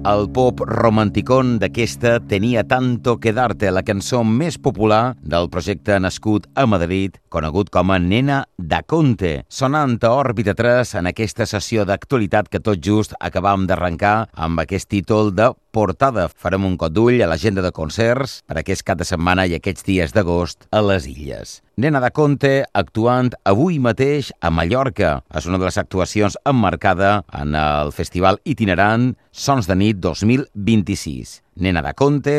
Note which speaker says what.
Speaker 1: el pop romanticón d'aquesta Tenia tanto que darte, la cançó més popular del projecte nascut a Madrid, conegut com a Nena da Conte, sonant a Òrbita 3 en aquesta sessió d'actualitat que tot just acabam d'arrencar amb aquest títol de portada. Farem un cop d'ull a l'agenda de concerts per aquest cap de setmana i aquests dies d'agost a les Illes. Nena da Conte actuant avui mateix a Mallorca. És una de les actuacions emmarcada en el festival itinerant Sons de Nit 2026. Nena da Conte